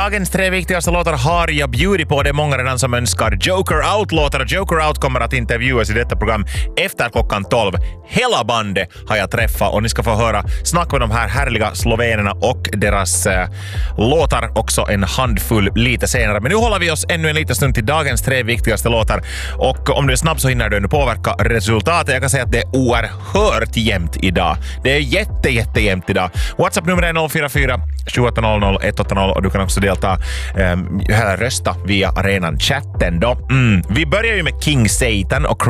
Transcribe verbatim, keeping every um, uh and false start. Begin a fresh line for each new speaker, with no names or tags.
dagens tre viktigaste låtar har jag bjudit på. Det är många redan som önskar Joker Out-låtar. Joker Out kommer att intervjuas i detta program efter klockan tolv. Hela bandet har jag träffat och ni ska få höra snack med de här härliga slovenerna och deras eh, låtar också en handfull lite senare. Men nu håller vi oss ännu en liten stund till dagens tre viktigaste låtar. Och om du är snabb så hinner du nu påverka resultatet. Jag kan säga att det är oerhört jämnt idag. Det är jätte, jätte jämnt idag. WhatsApp-nummer är noll fyra fyra sju åtta noll noll ett åtta noll och du kan också delta eh, eller rösta via arenan chatten då. Mm. Vi börjar ju med King Satan och